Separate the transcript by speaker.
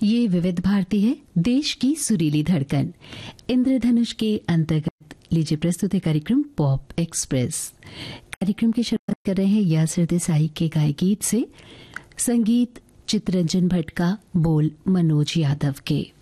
Speaker 1: ये विविध भारती है, देश की सुरीली धड़कन। इंद्रधनुष के अंतर्गत लीजिए प्रस्तुत है कार्यक्रम पॉप एक्सप्रेस। कार्यक्रम की शुरुआत कर रहे हैं यासिर देसाई के गाए गीत से। संगीत चित्तरंजन भट्ट का, बोल मनोज यादव के।